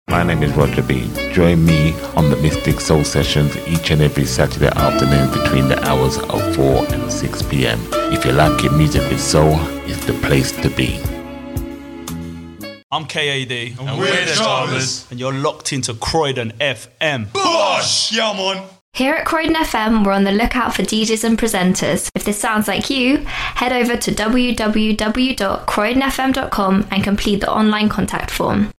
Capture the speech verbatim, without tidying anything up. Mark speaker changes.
Speaker 1: My name is Roger B. Join me on the Mystic Soul Sessions each and every Saturday afternoon between the hours of four and six p.m. If you like your music with soul, it's the place to be.
Speaker 2: I'm K A D.
Speaker 3: And, and we're the Chalmers.
Speaker 2: And you're locked into Croydon F M.
Speaker 3: Bosh! Yeah, man.
Speaker 4: Here at Croydon F M, we're on the lookout for D Js and presenters. If this sounds like you, head over to w w w dot croydon f m dot com and complete the online contact form.